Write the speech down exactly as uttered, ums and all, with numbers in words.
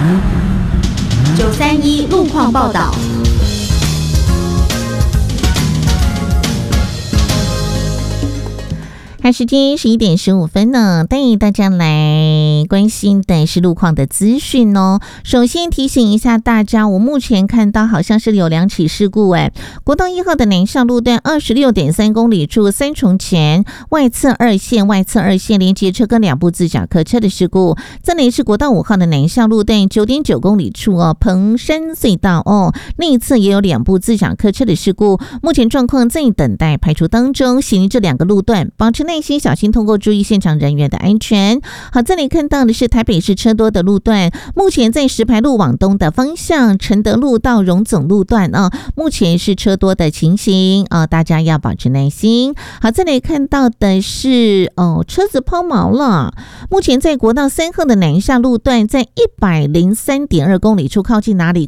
九三一路况报道。看时间十一点十五分呢，带大家来关心的是路况的资讯哦。首先提醒一下大家，我目前看到好像是有两起事故哎，国道一号的南向路段二十六点三公里处三重前外侧二线外侧二线连接车跟两部自小客车的事故。再来是国道五号的南向路段九点九公里处哦，彭山隧道哦，内侧也有两部自小客车的事故，目前状况在等待排除当中。行这两个路段保持耐心小心通过，注意现场人员的安全。好，这里看到的是台北市车多的路段，目前在石牌路往东的方向承德路到荣总路段啊，目前是车多的情形啊，大家要保持耐心。好，这里看到的是哦，车子抛锚了，目前在国道三号的南下路段，在一百零三点二公里处靠近哪里？